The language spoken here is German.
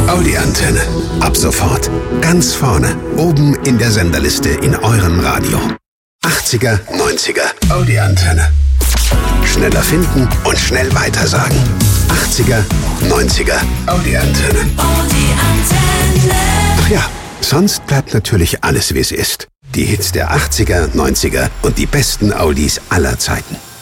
Audi Antenne. Ab sofort ganz vorne, oben in der Senderliste in eurem Radio. 80er, 90er, Audi Antenne. Schneller finden und schnell weitersagen. 80er, 90er, Audi Antenne. Audi Antenne. Ach ja, sonst bleibt natürlich alles, wie es ist. Die Hits der 80er, 90er und die besten Audis aller Zeiten.